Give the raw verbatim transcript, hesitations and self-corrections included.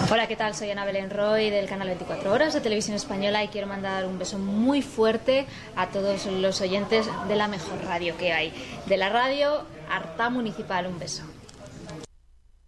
Hola, ¿qué tal? Soy Ana Belén Roy del canal veinticuatro horas de Televisión Española y quiero mandar un beso muy fuerte a todos los oyentes de la mejor radio que hay, de la radio Arta Municipal. Un beso.